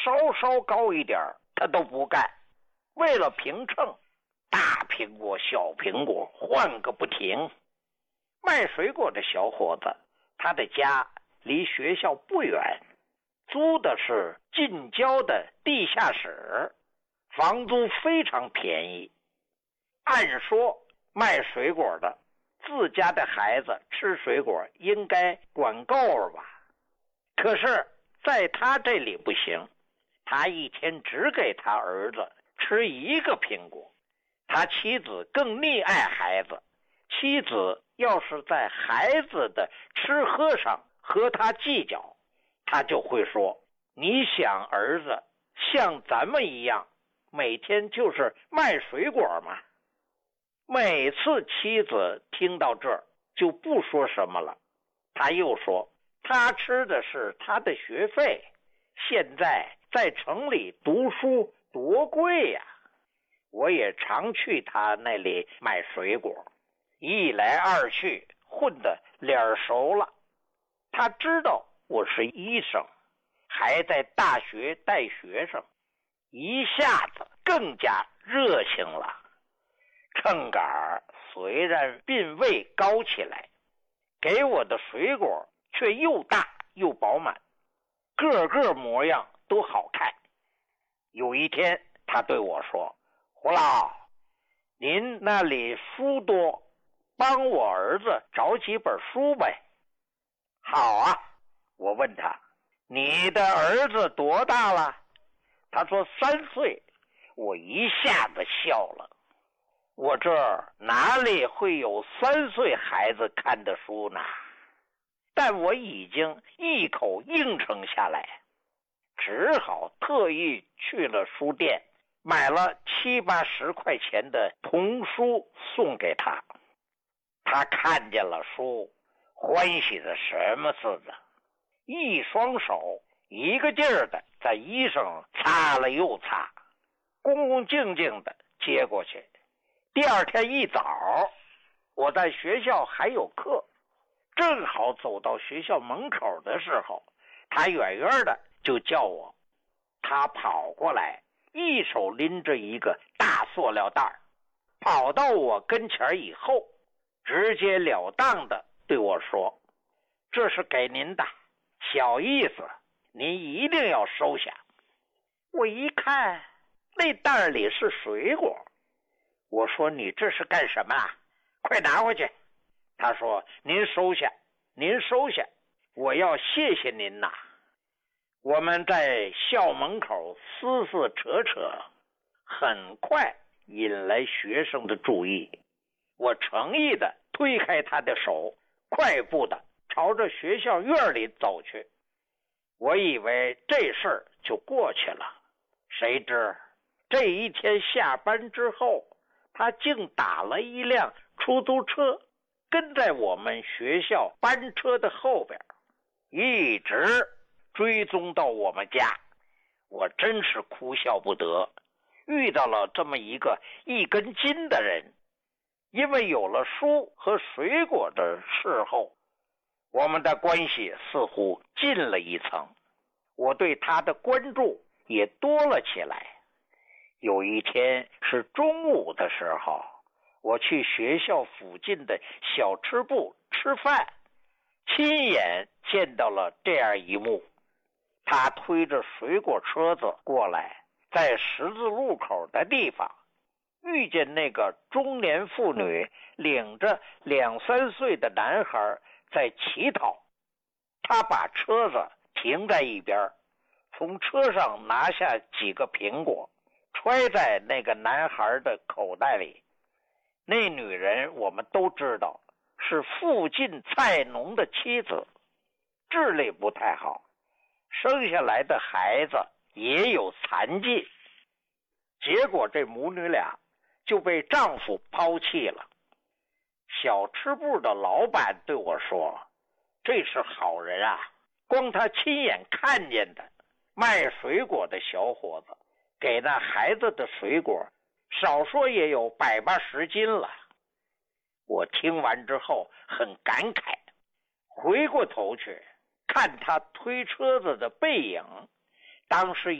稍高一点他都不干。为了平秤，大苹果小苹果换个不停。卖水果的小伙子，他的家离学校不远，租的是近郊的地下室，房租非常便宜。按说卖水果的自家的孩子吃水果应该管够了吧，可是在他这里不行，他一天只给他儿子吃1个苹果。他妻子更溺爱孩子，妻子要是在孩子的吃喝上和他计较，他就会说，你想儿子像咱们一样每天就是卖水果吗？每次妻子听到这儿就不说什么了。他又说，他吃的是他的学费，现在在城里读书多贵呀。我也常去他那里买水果，一来二去混得脸熟了。他知道我是医生，还在大学带学生，一下子更加热情了。秤杆虽然并未高起来，给我的水果却又大又饱满，个个模样都好看。有一天他对我说，胡老，您那里书多，帮我儿子找几本书呗。好啊，我问他，你的儿子多大了？他说3岁。我一下子笑了，我这儿哪里会有3岁孩子看的书呢？但我已经一口应承下来，只好特意去了书店，买了70、80块钱的童书送给他。他看见了书，欢喜的什么似的，一双手一个劲儿的在衣裳擦了又擦，恭恭敬敬的接过去。第二天一早，我在学校还有课，正好走到学校门口的时候，他远远的就叫我。他跑过来，一手拎着一个大塑料袋，跑到我跟前以后，直截了当的对我说，这是给您的，小意思，您一定要收下。我一看，那袋里是水果。我说，你这是干什么啊？快拿回去。他说，您收下，您收下，我要谢谢您呐。我们在校门口撕撕扯扯，很快引来学生的注意。我诚意的推开他的手，快步的朝着学校院里走去。我以为这事儿就过去了，谁知这一天下班之后，他竟打了一辆出租车，跟在我们学校班车的后边，一直追踪到我们家。我真是哭笑不得，遇到了这么一个一根筋的人。因为有了书和水果的侍候，我们的关系似乎近了一层，我对他的关注也多了起来。有一天是中午的时候，我去学校附近的小吃部吃饭，亲眼见到了这样一幕。他推着水果车子过来，在十字路口的地方遇见那个中年妇女领着2、3岁的男孩在乞讨。他把车子停在一边，从车上拿下几个苹果，揣在那个男孩的口袋里。那女人我们都知道是附近菜农的妻子，智力不太好，生下来的孩子也有残疾。结果这母女俩就被丈夫抛弃了。小吃部的老板对我说，这是好人啊，光他亲眼看见的，卖水果的小伙子给那孩子的水果少说也有100、80斤了。我听完之后很感慨，回过头去看他推车子的背影，当时